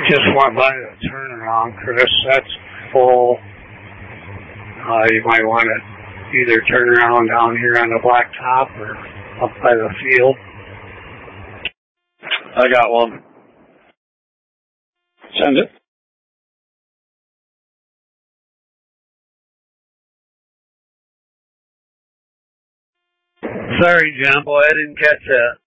Just went by the turnaround, Chris. That's full. You might want to either turn around down here on the blacktop or up by the field. I got one. Send it. Sorry, John boy, I didn't catch that.